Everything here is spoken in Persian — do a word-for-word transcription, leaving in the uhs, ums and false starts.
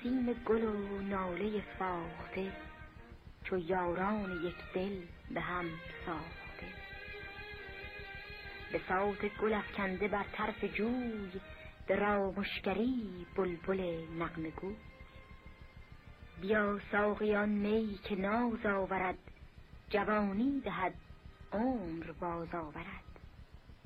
نسیم گل و ناله فاخته، چو یاران یک دل به هم ساخته. به صوت گل افکنده بر طرف جوی، به رامشگری بلبل نغمه گو. بیا ساقیان می که ناز آورد، جوانی دهد عمر باز آورد.